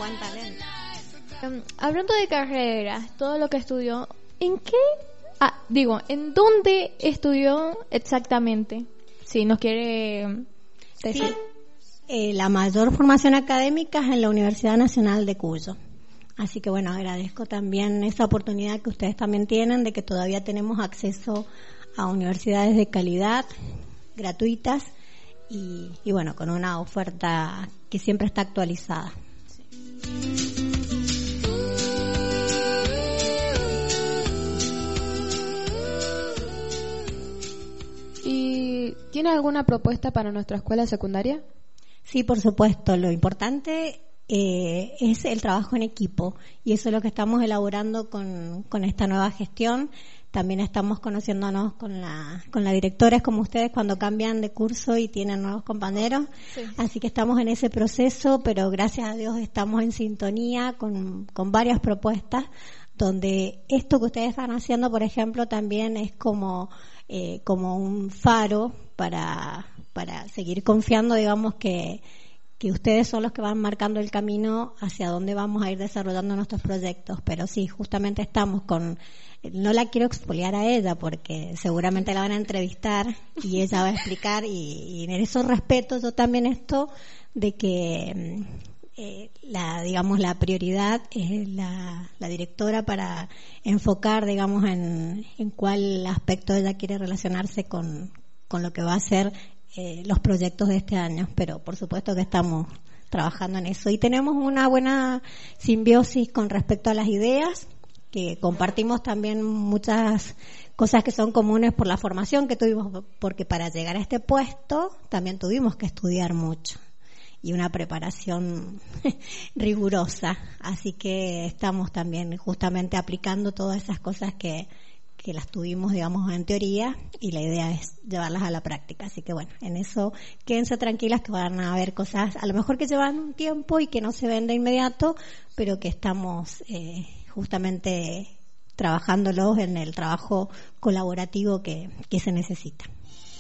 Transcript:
buen talento. Hablando de carreras, todo lo que estudió, ¿en qué? ¿En dónde estudió exactamente? Si nos quiere decir. Sí, la mayor formación académica es en la Universidad Nacional de Cuyo. Así que bueno, agradezco también esa oportunidad que ustedes también tienen de que todavía tenemos acceso a universidades de calidad, gratuitas y bueno, con una oferta que siempre está actualizada. ¿Y tiene alguna propuesta para nuestra escuela secundaria? Sí, por supuesto. Lo importante es el trabajo en equipo y eso es lo que estamos elaborando con esta nueva gestión. También estamos conociéndonos con la directora, es como ustedes cuando cambian de curso y tienen nuevos compañeros. Sí. Así que estamos en ese proceso, pero gracias a Dios estamos en sintonía con varias propuestas donde esto que ustedes están haciendo, por ejemplo, también es como un faro para seguir confiando, digamos, que ustedes son los que van marcando el camino hacia dónde vamos a ir desarrollando nuestros proyectos. Pero sí, justamente estamos no la quiero expoliar a ella porque seguramente la van a entrevistar y ella va a explicar y en eso respeto yo también esto de que la prioridad es la directora para enfocar, digamos, en cuál aspecto ella quiere relacionarse con lo que va a ser los proyectos de este año, pero por supuesto que estamos trabajando en eso y tenemos una buena simbiosis con respecto a las ideas, que compartimos también muchas cosas que son comunes por la formación que tuvimos, porque para llegar a este puesto también tuvimos que estudiar mucho y una preparación rigurosa, así que estamos también justamente aplicando todas esas cosas que las tuvimos, digamos, en teoría y la idea es llevarlas a la práctica. Así que bueno, en eso quédense tranquilas que van a haber cosas a lo mejor que llevan un tiempo y que no se ven de inmediato, pero que estamos justamente trabajándolos en el trabajo colaborativo que se necesita.